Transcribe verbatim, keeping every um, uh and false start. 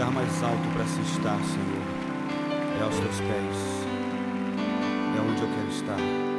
lugar mais alto para se estar, Senhor, é aos teus pés, é onde eu quero estar.